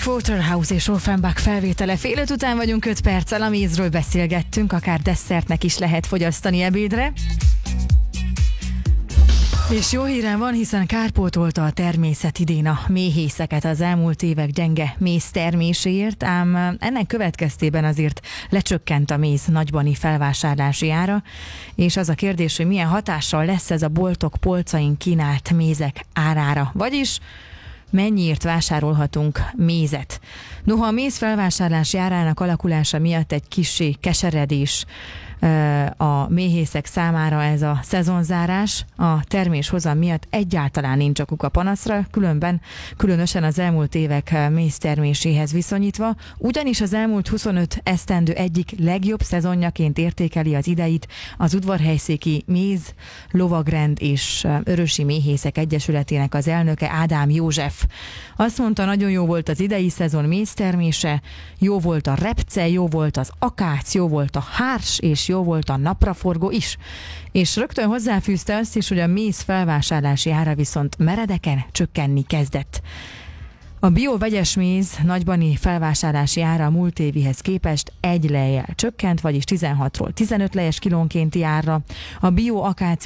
Mike Waterhouse és Offenbach felvétele. Fél 5 után vagyunk, 5 perccel, a mézről beszélgettünk, akár desszertnek is lehet fogyasztani ebédre. És jó hírem van, hiszen kárpótolta a természet idén a méhészeket az elmúlt évek gyenge méz terméséért, ám ennek következtében azért lecsökkent a méz nagybani felvásárlási ára, és az a kérdés, hogy milyen hatással lesz ez a boltok polcain kínált mézek árára, vagyis mennyiért vásárolhatunk mézet. Noha a méz felvásárlási árának alakulása miatt egy kissé keseredés a méhészek számára ez a szezonzárás, a terméshozam miatt egyáltalán nincs okuk a panaszra, különösen az elmúlt évek mézterméséhez viszonyítva, ugyanis az elmúlt 25 esztendő egyik legjobb szezonjaként értékeli az ideit az Udvarhelyszéki Méz, Lovagrend és Örösi Méhészek Egyesületének az elnöke, Ádám József. Azt mondta, nagyon jó volt az idei szezon méztermése, jó volt a repce, jó volt az akác, jó volt a hárs, és jó volt a napraforgó is. És rögtön hozzáfűzte azt is, hogy a méz felvásárlási ára viszont meredeken csökkenni kezdett. A bio vegyes méz nagybani felvásárlási ára a múlt évihez képest 1 lejjel csökkent, vagyis 16-ról 15 lejes kilónkénti árra. A bio akác